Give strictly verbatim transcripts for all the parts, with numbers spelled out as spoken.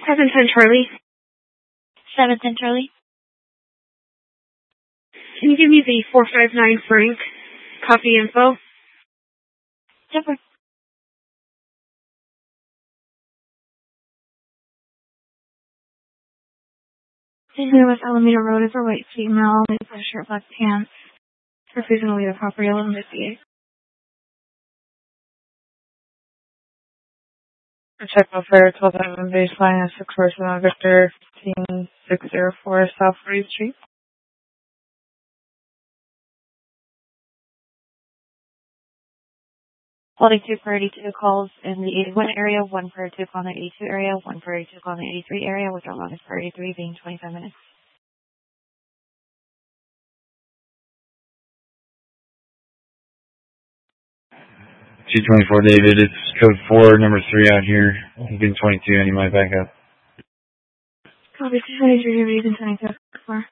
seven ten Charlie. seven ten Charlie. Can you give me the four five nine Frank copy info? Super. Senior West Alameda Road is a white female with a shirt, black pants. Her please gonna leave the property eleven fifty-eight. Check welfare twelve seven baseline at six four seven Victor fifteen six zero four South fortieth Street. Holding two for eighty-two calls in the eighty-one area, one for eighty-two call in the eighty-two area, one for eighty-two call in the eighty-three area, with our longest for eighty-three being twenty-five minutes. two twenty-four David, it's code four, number three out here. I'm getting twenty-two, I need my backup. Copy two twenty-three David, you can twenty-two four.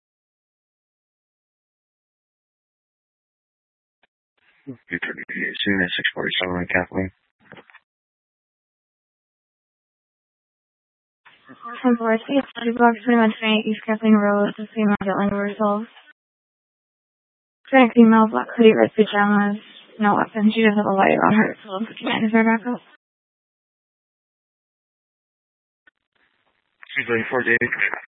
Soon at six forty-seven Kathleen. From Forest East, thirty blocks, twenty-one twenty-eight East Kathleen Road, the female getting resolved. Frank female, black hoodie, red pajamas, no weapon. She doesn't have a light on her, so she can't her back up. two thirty-four David.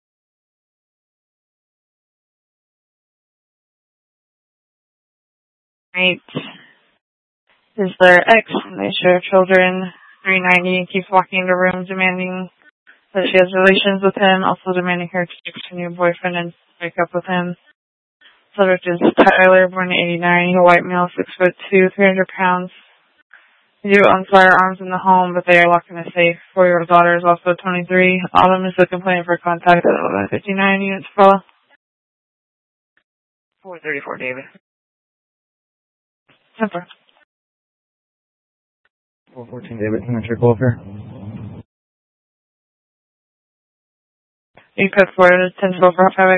Right. Is their ex, and they share children, three ninety, and keeps walking into rooms demanding that she has relations with him, also demanding her to stick to a new boyfriend and break up with him. Subject is Tyler, born in eighty-nine, a white male, six foot two, three hundred pounds. They do own firearms in the home, but they are locked in a safe. Four-year-old daughter is also twenty-three. Autumn is the complaint for contact at eleven fifty-nine units follow. four thirty-four David. Temper. four fourteen David, can I check welfare? You could for it, ten twelve for Havoc.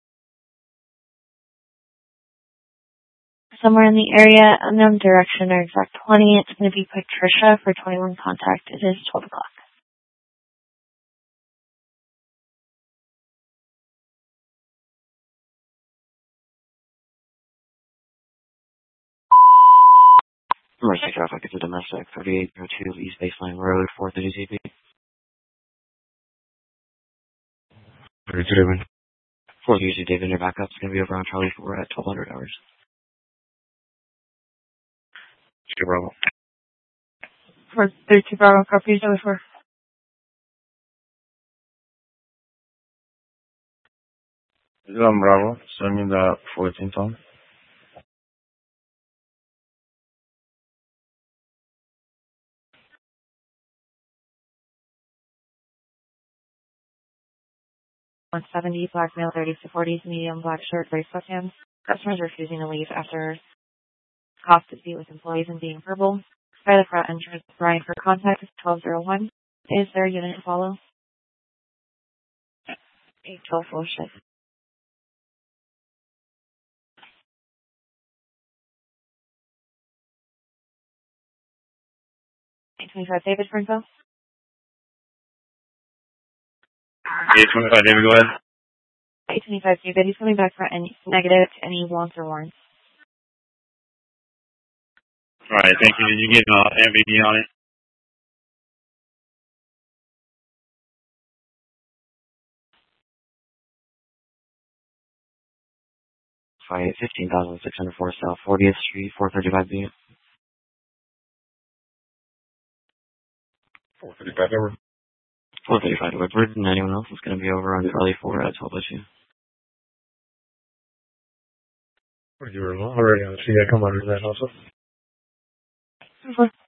Somewhere in the area, unknown direction or exact twenty. It's going to be Patricia for twenty-one contact. It is twelve o'clock. Emergency traffic is a domestic, thirty-eight oh two East Baseline Road, four thirty Z B. thirty-two David. four thirty Z David, your backup's going to be over on Charlie four at twelve hundred hours. two Bravo. For thirty-two Bravo, copy each other for. I'm Bravo, send me that fourteen ton. one seventy, black male, thirty to forty, medium, black shirt, gray sweatpants. Customers refusing to leave after cost dispute with employees and being verbal. By the front entrance, Brian for contact is twelve oh one. Is there a unit to follow? eight twelve full shift. eight twenty-five David for info. eight twenty-five David, go ahead. eight twenty-five David, he's coming back for any negative, any wants or warrants. Alright, thank you. Did you get uh, M V D on it? Five fifteen thousand six hundred four South fortieth Street, four thirty-five B. four thirty-five over. four thirty-five Woodward, and anyone else is going to be over on Charlie four at twelve issue. You were already on, so yeah, come under that also. Okay.